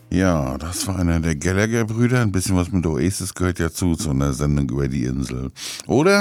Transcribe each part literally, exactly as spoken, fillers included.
Ja, das war einer der Gallagher-Brüder. Ein bisschen was mit Oasis gehört ja zu, zu einer Sendung über die Insel. Oder?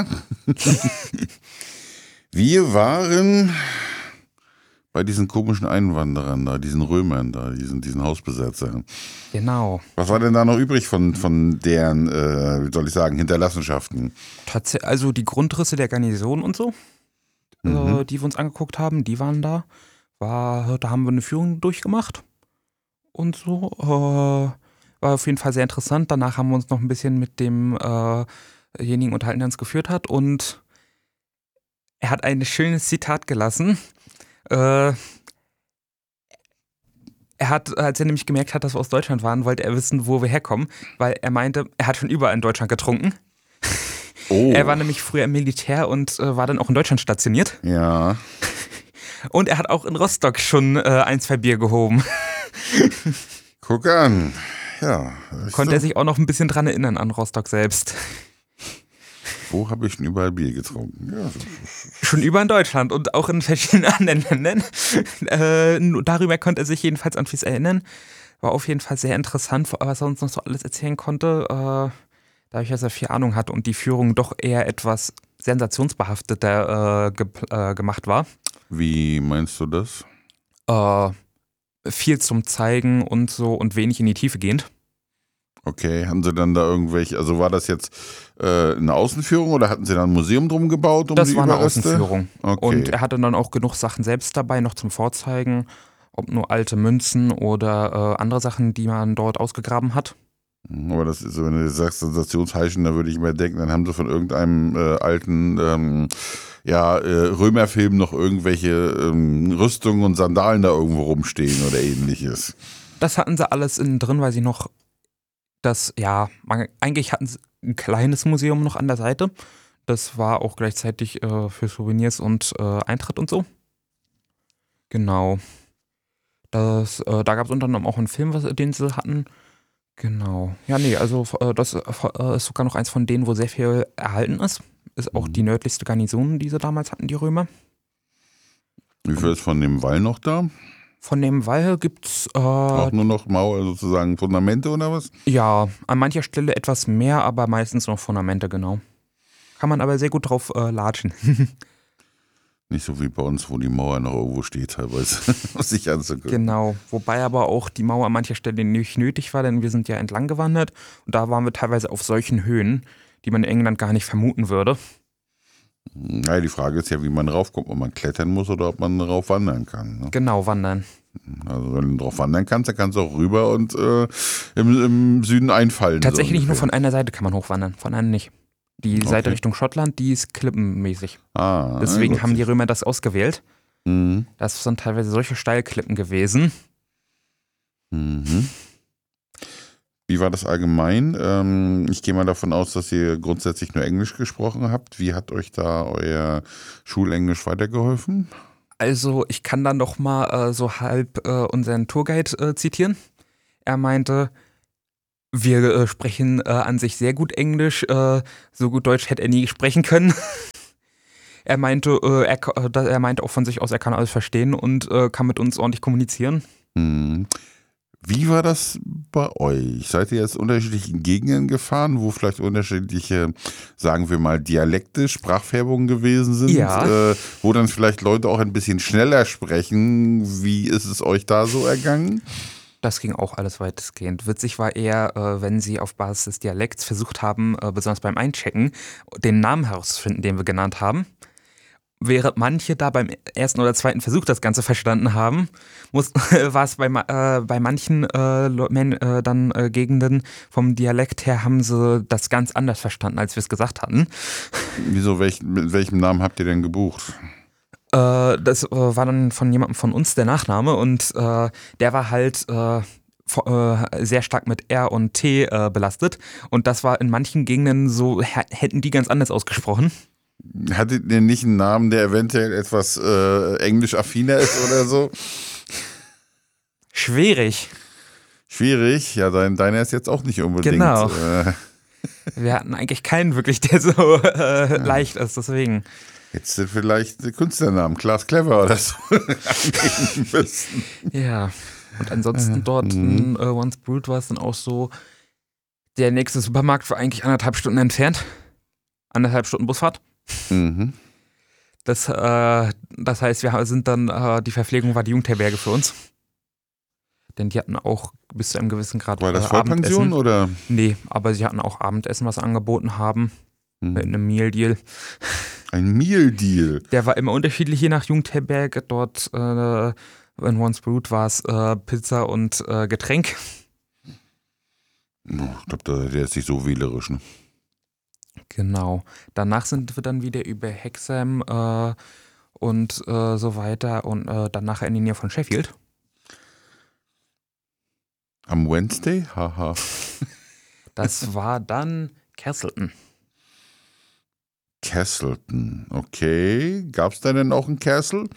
Wir waren bei diesen komischen Einwanderern da, diesen Römern da, diesen, diesen Hausbesetzern. Genau. Was war denn da noch übrig von, von deren, äh, wie soll ich sagen, Hinterlassenschaften? Tats- also die Grundrisse der Garnison und so, Mhm. äh, die wir uns angeguckt haben, die waren da. War, da haben wir eine Führung durchgemacht und so. Äh, war auf jeden Fall sehr interessant. Danach haben wir uns noch ein bisschen mit demjenigen unterhalten, der uns geführt hat. Und er hat ein schönes Zitat gelassen. Äh, er hat, als er nämlich gemerkt hat, dass wir aus Deutschland waren, wollte er wissen, wo wir herkommen, weil er meinte, er hat schon überall in Deutschland getrunken. Oh. Er war nämlich früher im Militär und äh, war dann auch in Deutschland stationiert. Ja. Und er hat auch in Rostock schon äh, ein, zwei Bier gehoben. Guck an. Ja. Konnte er sich auch noch ein bisschen dran erinnern an Rostock selbst. Wo habe ich denn überall Bier getrunken? Ja, Schon über in Deutschland und auch in verschiedenen anderen Ländern. Äh, nur darüber konnte er sich jedenfalls an vieles erinnern. War auf jeden Fall sehr interessant, was er uns noch so alles erzählen konnte. Äh, dadurch, dass er viel Ahnung hatte und die Führung doch eher etwas sensationsbehafteter äh, ge äh, gemacht war. Wie meinst du das? Äh, viel zum Zeigen und so und wenig in die Tiefe gehend. Okay, haben sie dann da irgendwelche, also war das jetzt äh, eine Außenführung oder hatten sie da ein Museum drum gebaut? Um das die war eine Überreste? Außenführung. Okay. Und er hatte dann auch genug Sachen selbst dabei, noch zum Vorzeigen. Ob nur alte Münzen oder äh, andere Sachen, die man dort ausgegraben hat. Aber das ist so, wenn du sagst Sensationsheischen, da würde ich mir denken, dann haben sie von irgendeinem äh, alten ähm, ja, äh, Römerfilm noch irgendwelche ähm, Rüstungen und Sandalen da irgendwo rumstehen oder ähnliches. Das hatten sie alles innen drin, weil sie noch das, ja, man, eigentlich hatten sie ein kleines Museum noch an der Seite. Das war auch gleichzeitig äh, für Souvenirs und äh, Eintritt und so. Genau. Das, äh, da gab es unter anderem auch einen Film, was, den sie hatten. Genau. Ja, nee, also äh, das äh, ist sogar noch eins von denen, wo sehr viel erhalten ist. Ist auch Mhm. die nördlichste Garnison, die sie damals hatten, die Römer. Wie viel ist von dem Wall noch da? Von dem Wall gibt's äh, Auch nur noch Mauer, sozusagen Fundamente oder was? ja, an mancher Stelle etwas mehr, aber meistens noch Fundamente, genau. Kann man aber sehr gut drauf äh, latschen. Nicht so wie bei uns, wo die Mauer noch irgendwo steht, teilweise, um sich anzugucken. Genau, wobei aber auch die Mauer an mancher Stelle nicht nötig war, denn wir sind ja entlang gewandert und da waren wir teilweise auf solchen Höhen, die man in England gar nicht vermuten würde. Naja, die Frage ist ja, wie man raufkommt, ob man klettern muss oder ob man rauf wandern kann. Ne? Genau, wandern. Also wenn du drauf wandern kannst, dann kannst du auch rüber und äh, im, im Süden einfallen. Tatsächlich so nur von einer Seite kann man hochwandern, von einer nicht. Die Seite Okay. Richtung Schottland, die ist klippenmäßig. Ah, Deswegen gut. haben die Römer das ausgewählt. Mhm. Das sind teilweise solche Steilklippen gewesen. Mhm. Wie war das allgemein? Ähm, ich gehe mal davon aus, dass ihr grundsätzlich nur Englisch gesprochen habt. Wie hat euch da euer Schulenglisch weitergeholfen? Also ich kann dann noch mal äh, so halb äh, unseren Tourguide äh, zitieren. Er meinte, wir äh, sprechen äh, an sich sehr gut Englisch, äh, so gut Deutsch hätte er nie sprechen können. er meinte, äh, er, ko- äh, er meinte auch von sich aus, er kann alles verstehen und äh, kann mit uns ordentlich kommunizieren. Hm. Wie war das bei euch? Seid ihr jetzt unterschiedlichen Gegenden gefahren, wo vielleicht unterschiedliche, sagen wir mal, Dialekte, Sprachfärbungen gewesen sind? Ja. Äh, wo dann vielleicht Leute auch ein bisschen schneller sprechen. Wie ist es euch da so ergangen? Das ging auch alles weitestgehend. Witzig war eher, äh, wenn sie auf Basis des Dialekts versucht haben, äh, besonders beim Einchecken, den Namen herauszufinden, den wir genannt haben. Während manche da beim ersten oder zweiten Versuch das Ganze verstanden haben, muss, war es bei, ma- äh, bei manchen äh, Leu- Men, äh, dann äh, Gegenden vom Dialekt her haben sie das ganz anders verstanden, als wir es gesagt hatten. Wieso, welch, mit welchem Namen habt ihr denn gebucht? Äh, das äh, war dann von jemandem von uns der Nachname und äh, der war halt äh, vo- äh, sehr stark mit R und T äh, belastet und das war in manchen Gegenden so, h- hätten die ganz anders ausgesprochen. Hattet ihr nicht einen Namen, der eventuell etwas äh, englisch-affiner ist oder so? Schwierig. Schwierig, ja, dein, deiner ist jetzt auch nicht unbedingt. Genau. Äh, Wir hatten eigentlich keinen wirklich, der so äh, ja. leicht ist, deswegen. Hättest du vielleicht den Künstlernamen Klaas Clever oder so angeben müssen. Ja, und ansonsten dort in uh, Once Brewed war es dann auch so, der nächste Supermarkt war eigentlich anderthalb Stunden entfernt. Anderthalb Stunden Busfahrt. Mhm. Das, äh, das heißt, wir sind dann, äh, die Verpflegung war die Jugendherberge für uns. Denn die hatten auch bis zu einem gewissen Grad War das äh, Vollpension Abendessen. oder? Nee, aber sie hatten auch Abendessen, was sie angeboten haben. Mhm. Mit einem Meal-Deal. Ein Meal-Deal? Der war immer unterschiedlich, je nach Jugendherberge. Dort äh, in Once Brewed war es äh, Pizza und äh, Getränk. Ich glaube, der ist nicht so wählerisch, ne? Genau. Danach sind wir dann wieder über Hexham äh, und äh, so weiter und äh, dann nachher in die Nähe von Sheffield. Am Wednesday? Haha. Das war dann Castleton. Castleton, okay. Gab es da denn auch ein Castle?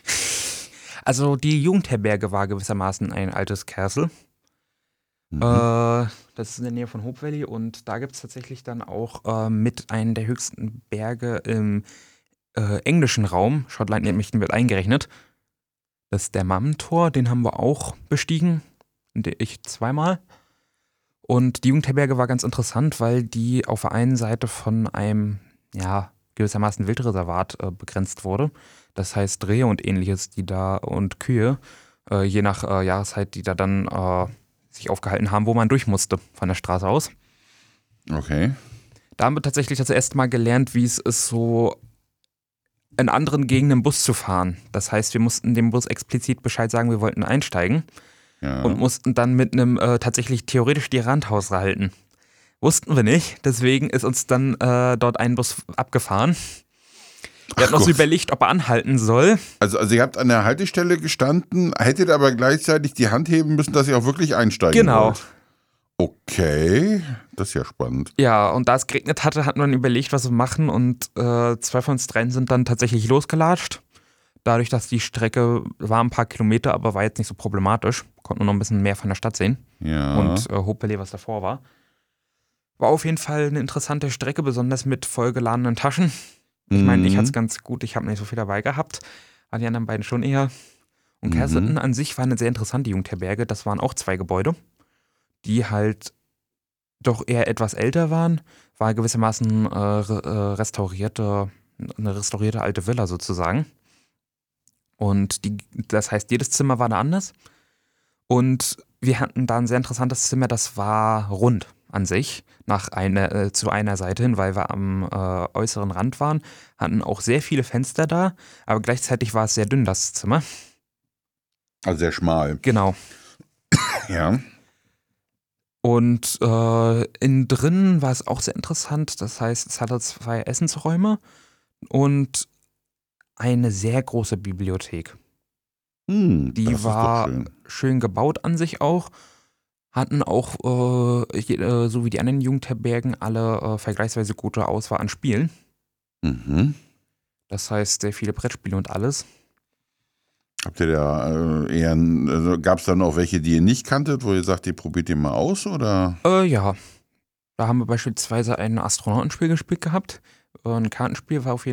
Also die Jugendherberge war gewissermaßen ein altes Castle. Mhm. Äh, das ist in der Nähe von Hope Valley und da gibt es tatsächlich dann auch äh, mit einem der höchsten Berge im äh, englischen Raum. Schottland nämlich wird eingerechnet. Das ist der Mammentor, den haben wir auch bestiegen. Ich zweimal. Und die Jugendherberge war ganz interessant, weil die auf der einen Seite von einem, ja, gewissermaßen Wildreservat äh, begrenzt wurde. Das heißt Rehe und ähnliches, die da und Kühe, äh, je nach äh, Jahreszeit, die da dann äh, sich aufgehalten haben, wo man durch musste von der Straße aus. Okay. Da haben wir tatsächlich das erste Mal gelernt, wie es ist, so in anderen Gegenden Bus zu fahren. Das heißt, wir mussten dem Bus explizit Bescheid sagen, wir wollten einsteigen. Ja. Und mussten dann mit einem äh, tatsächlich theoretisch die Randhaus halten. Wussten wir nicht, deswegen ist uns dann äh, dort ein Bus abgefahren. Wir hatten noch so überlegt, ob er anhalten soll. Also, also ihr habt an der Haltestelle gestanden, hättet aber gleichzeitig die Hand heben müssen, dass ihr auch wirklich einsteigen genau. wollt. Okay, das ist ja spannend. Ja, und da es geregnet hatte, hatten wir dann überlegt, was wir machen und äh, zwei von uns dreien sind dann tatsächlich losgelatscht. Dadurch, dass die Strecke war ein paar Kilometer, aber war jetzt nicht so problematisch. Konnten wir noch ein bisschen mehr von der Stadt sehen. Ja. Und äh, Hope Valley, was davor war. War auf jeden Fall eine interessante Strecke, besonders mit vollgeladenen Taschen. Ich mhm. meine, ich hatte es ganz gut, ich habe nicht so viel dabei gehabt. Aber die anderen beiden schon eher. Und mhm. Castleton an sich war eine sehr interessante Jugendherberge. Das waren auch zwei Gebäude, die halt doch eher etwas älter waren. War gewissermaßen äh, restaurierte, eine restaurierte alte Villa sozusagen. Und die, das heißt, jedes Zimmer war da anders. Und wir hatten da ein sehr interessantes Zimmer, das war rund an sich, nach einer, äh, zu einer Seite hin, weil wir am äh, äußeren Rand waren, hatten auch sehr viele Fenster da, aber gleichzeitig war es sehr dünn, das Zimmer. Also sehr schmal. Genau. Ja. Und äh, innen drin war es auch sehr interessant, das heißt, es hatte zwei Essensräume und eine sehr große Bibliothek. Hm, die war schön. schön gebaut an sich auch. Hatten auch, äh, so wie die anderen Jugendherbergen, alle äh, vergleichsweise gute Auswahl an Spielen. Mhm. Das heißt, sehr viele Brettspiele und alles. Habt ihr da äh, eher, also gab es da noch welche, die ihr nicht kanntet, wo ihr sagt, ihr probiert ihr mal aus, oder? Äh, ja. Da haben wir beispielsweise ein Astronautenspiel gespielt gehabt. Ein Kartenspiel war auf jeden Fall